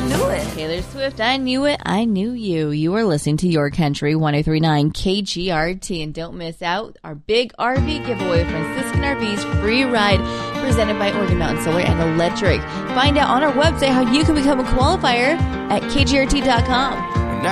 knew it. Taylor Swift, I knew it, I knew you. You are listening to Your Country 1039 KGRT. And don't miss out our big RV giveaway, Franciscan RV's free ride, presented by Oregon Mountain Solar and Electric. Find out on our website how you can become a qualifier at kgrt.com.